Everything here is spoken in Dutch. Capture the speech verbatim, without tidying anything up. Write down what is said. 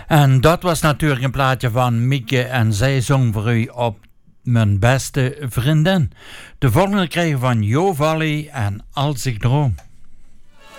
En dat was natuurlijk een plaatje van Mieke en zij zong voor u op Mijn Beste Vriendin. De volgende kregen van Jo Valley en Als ik droom.